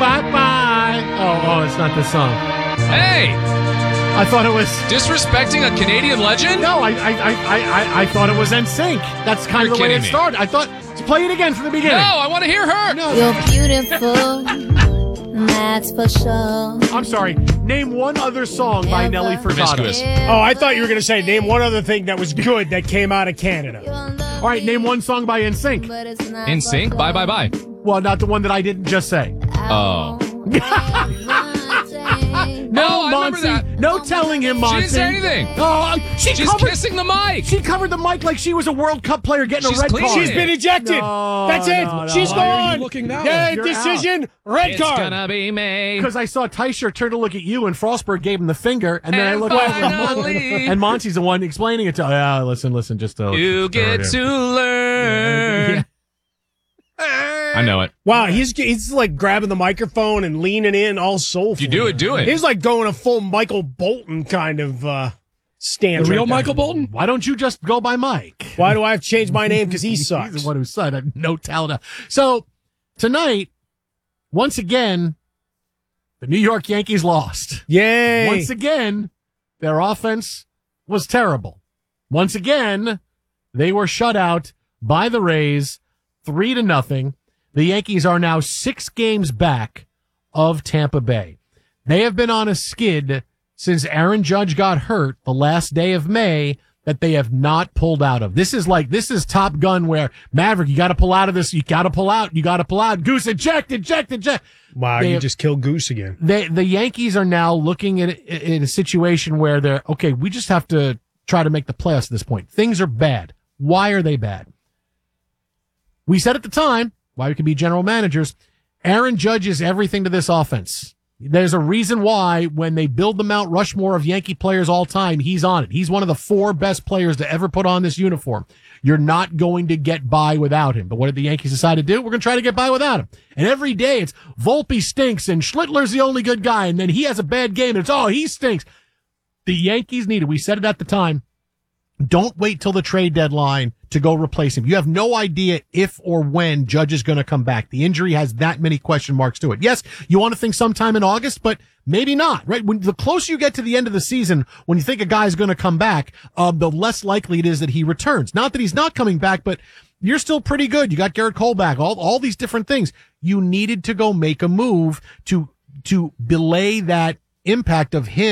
bye-bye. Oh, it's not this song. Hey! I thought it was... Disrespecting a Canadian legend? No, I thought it was NSYNC. That's kind of the way it started. I thought... Let's play it again from the beginning. No, I want to hear her. No. You're beautiful, that's for sure. I'm sorry. Name one other song by Nelly Furtado. Oh, I thought you were going to say name one other thing that was good that came out of Canada. All right, name one song by NSYNC. NSYNC? Bye, bye, bye. Well, not the one that I didn't just say. Oh. No, I remember that. No telling him, Monty. She didn't say anything. Oh, she's kissing the mic. She covered the mic like she was a World Cup player getting a red card. She's been ejected. No, That's it. no. She's Why gone. are you looking that yeah, way? decision. Red card. It's gonna be me. Because I saw Teicher turn to look at you, and Frostberg gave him the finger, and then I looked over, and Monty's the one explaining it to. Yeah, listen, just you get to learn. Yeah. I know it. Wow, he's like grabbing the microphone and leaning in all soulful. You do it, do it. He's like going a full Michael Bolton kind of stance. The real right there. Michael Bolton? Why don't you just go by Mike? Why do I have to change my name? Because he sucks. He's the one who said no talent. So tonight, once again, the New York Yankees lost. Yay! Once again, their offense was terrible. Once again, they were shut out by the Rays 3-0. The Yankees are now 6 games back of Tampa Bay. They have been on a skid since Aaron Judge got hurt the last day of May that they have not pulled out of. This is Top Gun where Maverick, you got to pull out of this. You got to pull out. Goose, eject. Wow, you just killed Goose again. The Yankees are now looking at in a situation where they're, okay, we just have to try to make the playoffs at this point. Things are bad. Why are they bad? We said at the time, why we could be general managers, Aaron Judge is everything to this offense. There's a reason why when they build the Mount Rushmore of Yankee players all time, he's on it. He's one of the 4 best players to ever put on this uniform. You're not going to get by without him. But what did the Yankees decide to do? We're going to try to get by without him. And every day it's Volpe stinks and Schlittler's the only good guy. And then he has a bad game and it's, he stinks. The Yankees needed, we said it at the time, don't wait till the trade deadline to go replace him. You have no idea if or when Judge is going to come back. The injury has that many question marks to it. Yes, you want to think sometime in August, but maybe not, right? When the closer you get to the end of the season, when you think a guy's going to come back, the less likely it is that he returns. Not that he's not coming back, but you're still pretty good. You got Garrett Cole back, all these different things. You needed to go make a move to belay that impact of him